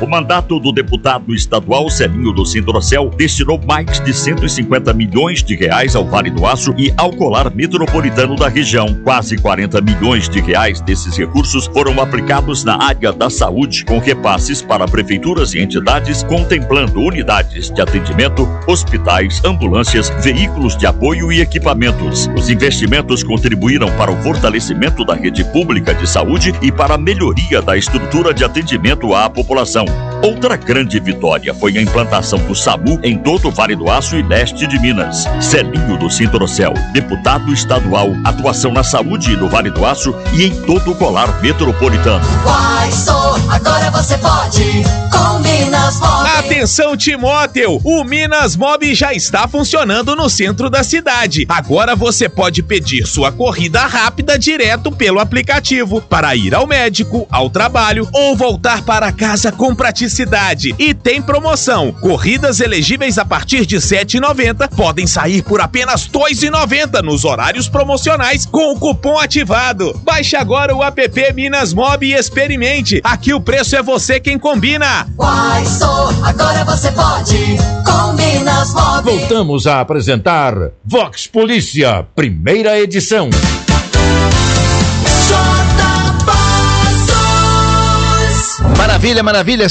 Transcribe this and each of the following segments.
O mandato do deputado estadual Celinho do Sintrocel destinou mais de 150 milhões de reais ao Vale do Aço e ao colar metropolitano da região. Quase 40 milhões de reais desses recursos foram aplicados na área da saúde, com repasses para prefeituras e entidades, contemplando unidades de atendimento, hospitais, ambulâncias, veículos de apoio e equipamentos. Os investimentos contribuíram para o fortalecimento da rede pública de saúde e para a melhoria da estrutura de atendimento à população. Outra grande vitória foi a implantação do SAMU em todo o Vale do Aço e leste de Minas. Celinho do Sintrocel, deputado estadual, atuação na saúde no Vale do Aço e em todo o colar metropolitano. Agora você pode com Minas Mob. Atenção, Timóteo! O Minas Mob já está funcionando no centro da cidade. Agora você pode pedir sua corrida rápida direto pelo aplicativo para ir ao médico, ao trabalho ou voltar para casa com praticidade. E tem promoção. Corridas elegíveis a partir de R$ 7,90 podem sair por apenas R$ 2,90 nos horários promocionais com o cupom ativado. Baixe agora o app Minas Mob e experimente. Aqui o preço é você quem combina. Agora você pode com Minas Mob. Voltamos a apresentar Vox Polícia, primeira edição. Maravilha,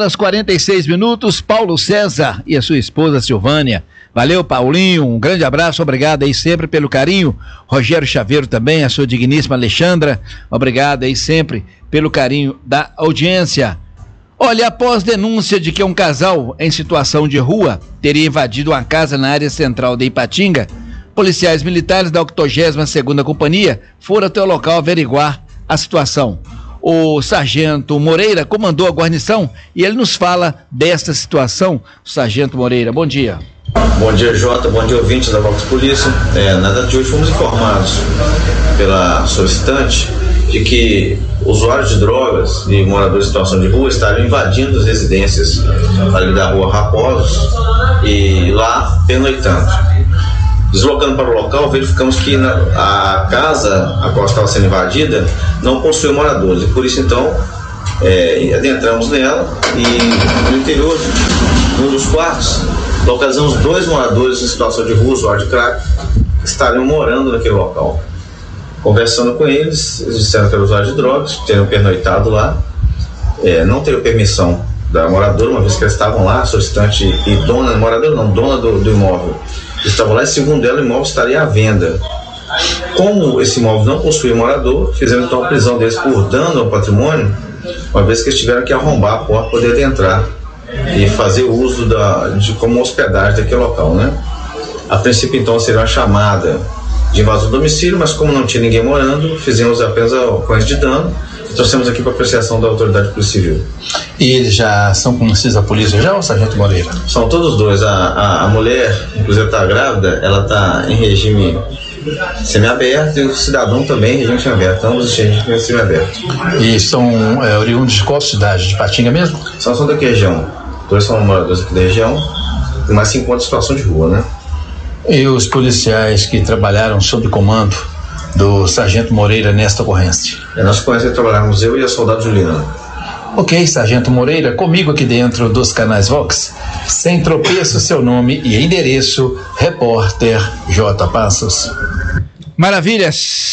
7h46. Paulo César e a sua esposa Silvânia. Valeu, Paulinho, um grande abraço, obrigado aí sempre pelo carinho. Rogério Chaveiro também, a sua digníssima Alexandra, obrigado aí sempre pelo carinho da audiência. Olha, após denúncia de que um casal em situação de rua teria invadido uma casa na área central de Ipatinga, policiais militares da 82ª Companhia foram até o local averiguar a situação. O sargento Moreira comandou a guarnição e ele nos fala desta situação. Sargento Moreira, bom dia. Bom dia, Jota, bom dia, ouvintes da Vox Polícia. Na data de hoje fomos informados pela solicitante de que usuários de drogas e moradores em situação de rua estariam invadindo as residências ali da rua Raposos e lá pernoitando. Deslocando para o local, verificamos que a casa a qual estava sendo invadida não possuía moradores e por isso então adentramos nela e no interior, num dos quartos, localizamos 2 moradores em situação de rua, usuário de crack, que estariam morando naquele local. Conversando com eles, eles disseram que eram usuários de drogas, teriam pernoitado lá, não teriam permissão da moradora, uma vez que eles estavam lá, solicitante e dona do imóvel. Eles estavam lá e, segundo ela, o imóvel estaria à venda. Como esse imóvel não possuía morador, fizemos então a prisão deles por dano ao patrimônio, uma vez que eles tiveram que arrombar a porta para poder adentrar e fazer uso de como hospedagem daquele local, né? A princípio, então, seria uma chamada de invasão do domicílio, mas como não tinha ninguém morando, fizemos apenas a ocorrência de dano e trouxemos aqui para apreciação da autoridade polícia civil. E eles já são conhecidos da polícia já, ou Sargento Moreira? São todos dois. A mulher, inclusive, está grávida, ela está em regime semiaberto e o cidadão também em regime semiaberto, ambos em regime semiaberto. E são oriundos de qual cidade? De Ipatinga mesmo? São daqui da região. Dois são moradores aqui da região, mas se encontram em situação de rua, né? E os policiais que trabalharam sob comando do Sargento Moreira nesta ocorrência? Nós conhecemos trabalhamos eu e a soldado Juliana. Ok, Sargento Moreira, comigo aqui dentro dos canais Vox, sem tropeço, seu nome e endereço, repórter J. Passos. Maravilha,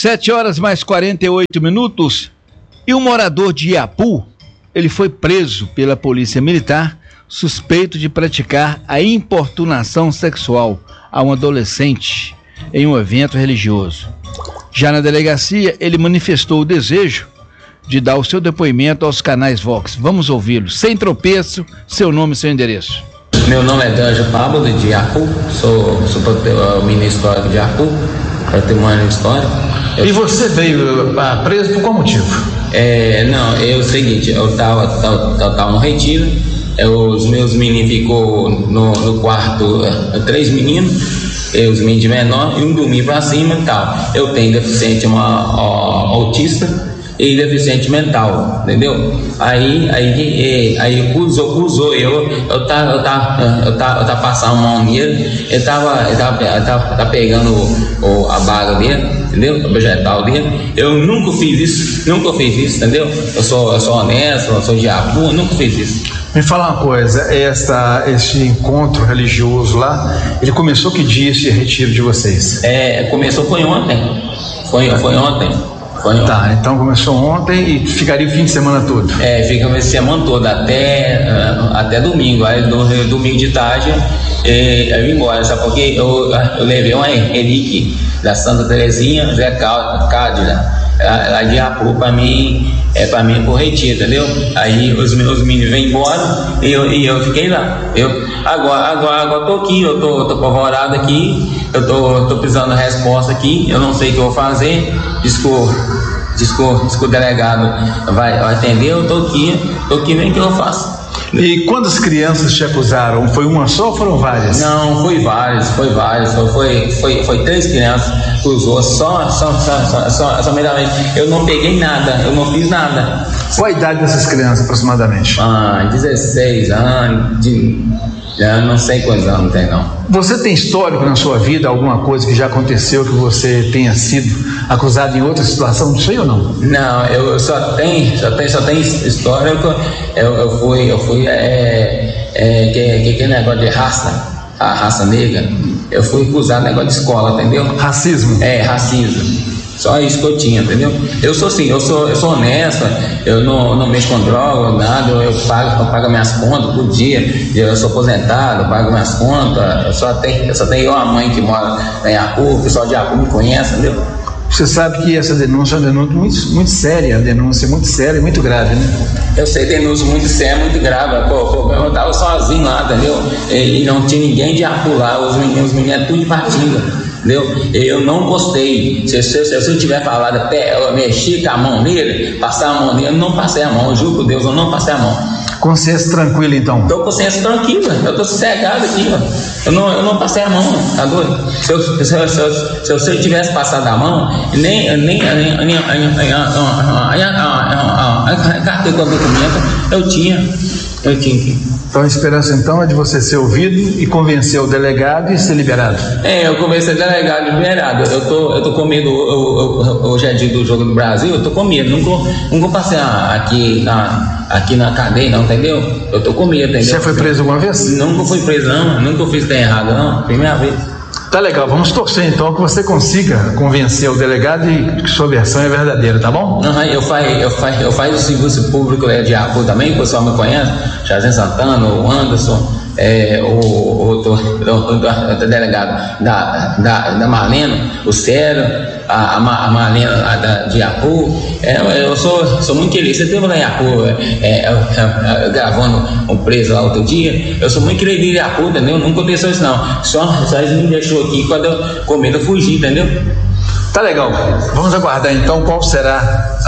7h48. E um morador de Iapu, ele foi preso pela polícia militar, suspeito de praticar a importunação sexual a um adolescente em um evento religioso. Já na delegacia, ele manifestou o desejo de dar o seu depoimento aos canais Vox. Vamos ouvi-lo. Sem tropeço, seu nome e seu endereço. Meu nome é Danjo Pablo, de Iapu, sou ministro histórico de Iapu, patrimônio histórico. E você veio preso por qual motivo? Não, é o seguinte, eu tava no retiro, os meus meninos ficou no quarto, 3 meninos, os meninos de menor, e um dormir pra cima e tal. Eu tenho deficiente, autista e deficiente mental, entendeu? Aí acusou eu tava passando a mão nele, ele tava pegando a baga dele, entendeu? O vegetal dele. Eu nunca fiz isso, entendeu? Eu sou honesto, eu sou de Iapu, nunca fiz isso. Me fala uma coisa, esse encontro religioso lá, ele começou que dia esse retiro de vocês? Foi ontem. Foi ontem. Tá, então começou ontem e ficaria o fim de semana todo? Fica a semana toda, até domingo. Aí domingo de tarde eu vim embora, sabe por quê? Eu levei uma relíquia da Santa Terezinha, Zé Cádila, lá de Apu, pra mim pro retiro, entendeu? Aí os meus meninos vêm embora e eu fiquei lá. Agora tô aqui, eu tô apavorado aqui, eu tô precisando da resposta aqui, eu não sei o que eu vou fazer. Diz que o delegado vai atender, eu tô aqui, nem que eu faço. E quantas crianças te acusaram? Foi uma só ou foram várias? Não, foi várias. Foi 3 crianças que usou, somente. Eu não peguei nada, eu não fiz nada. Qual a idade dessas crianças aproximadamente? 16 anos, eu não sei quantos anos tem, não. Você tem histórico na sua vida, alguma coisa que já aconteceu que você tenha sido acusado em outra situação disso aí ou não? Não, eu só tenho histórico. Eu fui que negócio de a raça negra. Eu fui acusado de negócio de escola, entendeu? Racismo? Racismo. Só isso que eu tinha, entendeu? Eu sou assim, eu sou honesto, eu não mexo com droga, nada, eu pago minhas contas por dia, eu sou aposentado, eu pago minhas contas, eu só tenho uma mãe que mora em Apu, o pessoal de Apu me conhece, entendeu? Você sabe que essa denúncia é uma denúncia muito séria, muito séria e muito grave, né? Eu sei, denúncia muito séria, muito grave. Eu tava sozinho lá, entendeu? E não tinha ninguém de Apu lá, os meninos tudo de Patinga. Entendeu? Eu não gostei. Se eu tiver falado, eu mexi com a mão nele, passar a mão nele, eu não passei a mão, eu juro por Deus, eu não passei a mão. Consciência tranquila, então? Tô com consciência tranquila, eu tô sossegado aqui, ó. Eu não passei a mão, tá doido? Se eu tivesse passado a mão, nem carteira com o documento, eu tinha aqui. Então a esperança então é de você ser ouvido e convencer o delegado e ser liberado. Eu convenci o delegado e liberado. Eu tô com medo, hoje é dia do Jogo do Brasil, eu tô com medo, nunca passei aqui na cadeia não, entendeu? Eu tô com medo, entendeu? Você foi preso alguma vez? Nunca fui preso não, nunca fiz trem errado não, primeira vez. Tá legal, vamos torcer então que você consiga convencer o delegado e que sua versão é verdadeira, tá bom? Eu faço o serviço público de Apu também, o pessoal me conhece, Jazem Santana, o Anderson, o delegado da Marlena, o Célio, a Marlena de Apu. Eu sou muito querido. Você teve lá em Apu gravando um preso lá outro dia. Eu sou muito querido de Apu, entendeu? Nunca aconteceu isso não. Só eles me deixou aqui quando eu com medo eu fugi, entendeu? Tá legal. Vamos aguardar então qual será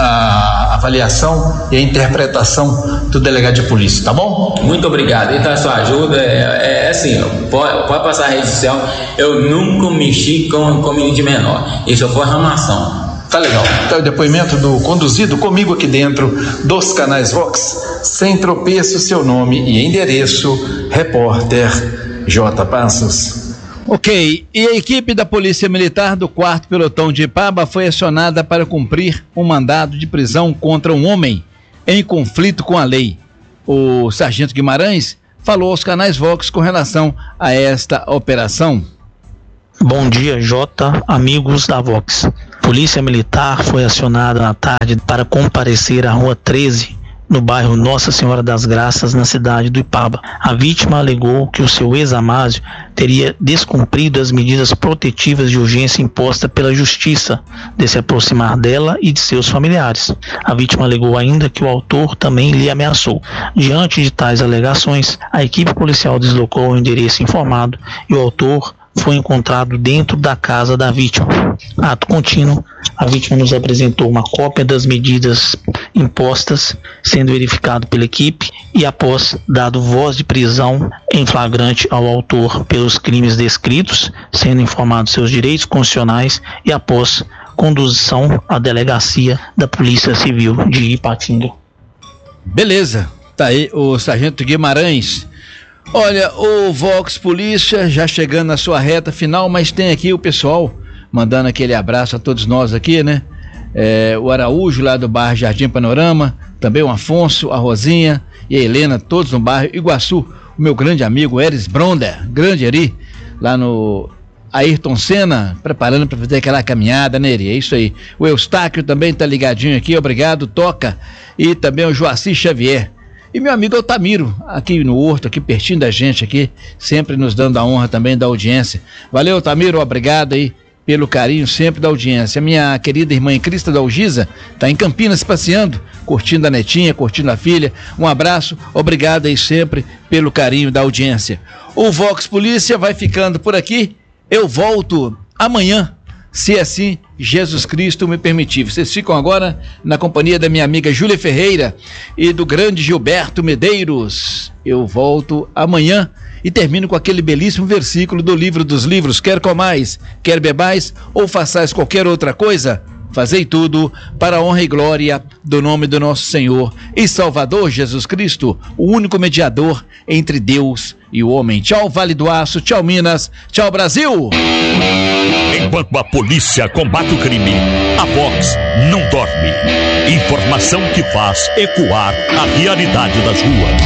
a avaliação e a interpretação do delegado de polícia, tá bom? Muito obrigado. Então a sua ajuda assim, pode passar a rede social. Eu nunca mexi com menino de menor. Isso foi armação. Tá legal. Então o depoimento conduzido comigo aqui dentro dos canais Vox, sem tropeço, seu nome e endereço, repórter J. Passos. Ok, e a equipe da Polícia Militar do 4º Pelotão de Ipaba foi acionada para cumprir um mandado de prisão contra um homem em conflito com a lei. O sargento Guimarães falou aos canais Vox com relação a esta operação. Bom dia, Jota, amigos da Vox. Polícia Militar foi acionada na tarde para comparecer à Rua 13, no bairro Nossa Senhora das Graças, na cidade do Ipaba. A vítima alegou que o seu ex-amásio teria descumprido as medidas protetivas de urgência impostas pela Justiça de se aproximar dela e de seus familiares. A vítima alegou ainda que o autor também lhe ameaçou. Diante de tais alegações, a equipe policial deslocou ao endereço informado e o autor foi encontrado dentro da casa da vítima. Ato contínuo, a vítima nos apresentou uma cópia das medidas impostas, sendo verificado pela equipe e após dado voz de prisão em flagrante ao autor pelos crimes descritos, sendo informados seus direitos constitucionais e após condução à delegacia da Polícia Civil de Ipatinga. Beleza, tá aí o sargento Guimarães. Olha, o Vox Polícia já chegando na sua reta final, mas tem aqui o pessoal mandando aquele abraço a todos nós aqui, né? O Araújo lá do bairro Jardim Panorama, também o Afonso, a Rosinha e a Helena, todos no bairro Iguaçu. O meu grande amigo Eris Bronder, grande Eri, lá no Ayrton Senna, preparando para fazer aquela caminhada, né, Eri? É isso aí. O Eustáquio também tá ligadinho aqui, obrigado, Toca. E também o Joaci Xavier. E meu amigo Altamiro, aqui no Horto, aqui pertinho da gente aqui, sempre nos dando a honra também da audiência. Valeu, Altamiro, obrigado aí pelo carinho sempre da audiência. Minha querida irmã Crista da Algisa está em Campinas passeando, curtindo a netinha, curtindo a filha. Um abraço, obrigado aí sempre pelo carinho da audiência. O Vox Polícia vai ficando por aqui. Eu volto amanhã, se assim Jesus Cristo me permitir. Vocês ficam agora na companhia da minha amiga Júlia Ferreira e do grande Gilberto Medeiros. Eu volto amanhã e termino com aquele belíssimo versículo do livro dos livros: quer comais, quer bebais ou façais qualquer outra coisa, fazei tudo para a honra e glória do nome do nosso Senhor e Salvador Jesus Cristo, o único mediador entre Deus e o homem. Tchau, Vale do Aço, tchau, Minas, tchau, Brasil! Enquanto a polícia combate o crime, a Vox não dorme. Informação que faz ecoar a realidade das ruas.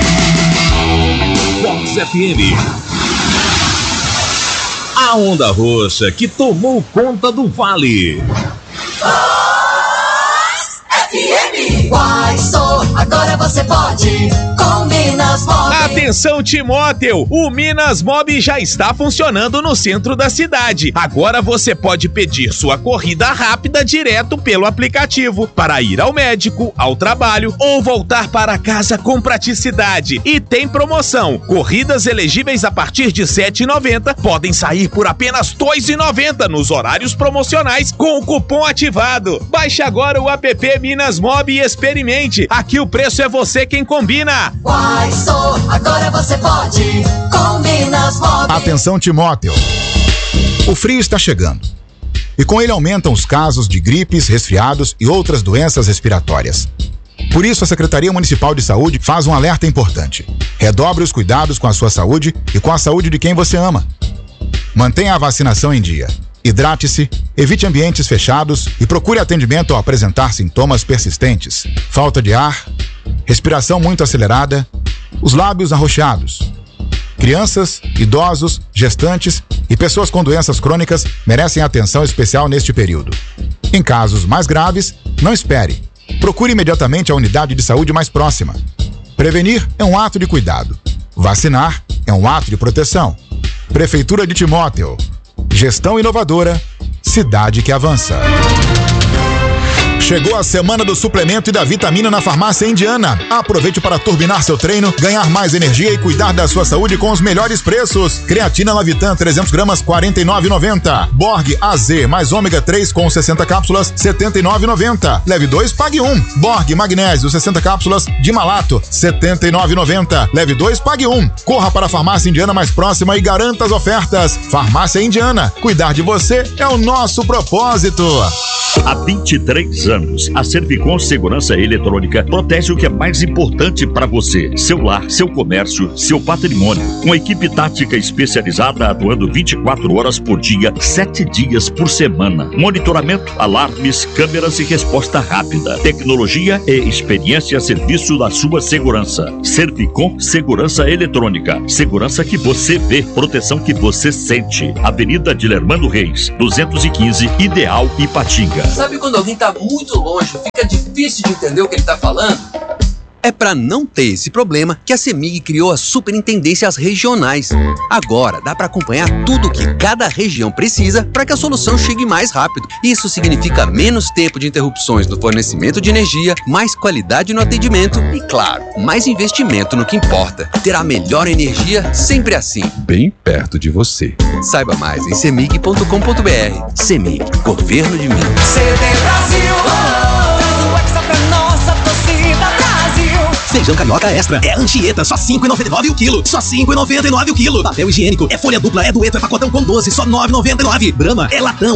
Vox FM. A onda roxa que tomou conta do vale. FM. Quaisou, agora você pode com Minas Mob. Atenção, Timóteo, o Minas Mob já está funcionando no centro da cidade. Agora você pode pedir sua corrida rápida direto pelo aplicativo para ir ao médico, ao trabalho ou voltar para casa com praticidade. E tem promoção: corridas elegíveis a partir de R$ 7,90 podem sair por apenas R$ 2,90 nos horários promocionais com o cupom ativado. Baixe agora o app Minas Mob e experimente. Aqui o preço é você quem combina. Quaisou, agora você pode com Minas Mob. Atenção, Timóteo. O frio está chegando e com ele aumentam os casos de gripes, resfriados e outras doenças respiratórias. Por isso, a Secretaria Municipal de Saúde faz um alerta importante. Redobre os cuidados com a sua saúde e com a saúde de quem você ama. Mantenha a vacinação em dia. Hidrate-se, evite ambientes fechados e procure atendimento ao apresentar sintomas persistentes: falta de ar, respiração muito acelerada, os lábios arroxeados. Crianças, idosos, gestantes e pessoas com doenças crônicas merecem atenção especial neste período. Em casos mais graves, não espere. Procure imediatamente a unidade de saúde mais próxima. Prevenir é um ato de cuidado. Vacinar é um ato de proteção. Prefeitura de Timóteo. Gestão inovadora, cidade que avança. Chegou a semana do suplemento e da vitamina na Farmácia Indiana. Aproveite para turbinar seu treino, ganhar mais energia e cuidar da sua saúde com os melhores preços. Creatina Lavitan 300 gramas, R$ 49,90. Borg AZ mais ômega 3 com 60 cápsulas, R$ 79,90. Leve 2, pague 1. Borg Magnésio 60 cápsulas de malato, R$ 79,90. Leve 2, pague 1. Corra para a Farmácia Indiana mais próxima e garanta as ofertas. Farmácia Indiana, cuidar de você é o nosso propósito. Há 23 anos, a Servicom Segurança Eletrônica protege o que é mais importante para você: seu lar, seu comércio, seu patrimônio. Uma equipe tática especializada atuando 24 horas por dia, 7 dias por semana. Monitoramento, alarmes, câmeras e resposta rápida. Tecnologia e experiência a serviço da sua segurança. Servicom Segurança Eletrônica. Segurança que você vê, proteção que você sente. Avenida Dilermando Reis, 215, Ideal, Ipatinga. Sabe quando alguém tá muito longe, fica difícil de entender o que ele tá falando? É para não ter esse problema que a CEMIG criou as superintendências regionais. Agora dá para acompanhar tudo o que cada região precisa para que a solução chegue mais rápido. Isso significa menos tempo de interrupções no fornecimento de energia, mais qualidade no atendimento e, claro, mais investimento no que importa. Ter a melhor energia sempre assim. Bem perto de você. Saiba mais em cemig.com.br. CEMIG, Governo de Minas. CD Brasil, Feijão carioca extra é Anchieta, só R$ 5,99 o quilo. Só R$ 5,99 o quilo. Papel higiênico é folha dupla, é dueto, é pacotão com 12, só R$ 9,99. Brahma é latão.